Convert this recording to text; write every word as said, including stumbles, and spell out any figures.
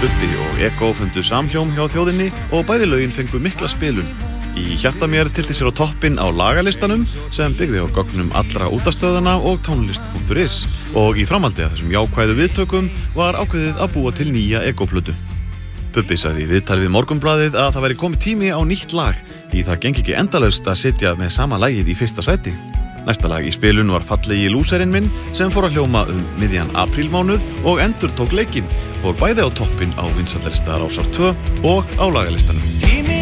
Bubbi og Ego fundu samhljóm hjá þjóðinni og bæði lögin fengu mikla spilun. Í hjarta mér tilti sér á toppinn á lagalistanum sem byggði á gögnum allra útastöðana og tónlist punktur is og í framhaldi af þessum jákvæðu viðtökum var ákveðið að búa til nýja Ego-plötu. Bubbi sagði í viðtali við Morgunblaðið að það væri komið tími á nýtt lag því það gengi ekki endalaust að sitja með sama lagið í fyrsta sæti. Næsta lag í spilun var Fallegi lúserinn minn sem fór að hljóma um miðjan aprílmánuð og endurtók leikinn, fór bæði á toppinn á vinsældarlista Rásar tvö og á lagalistanum.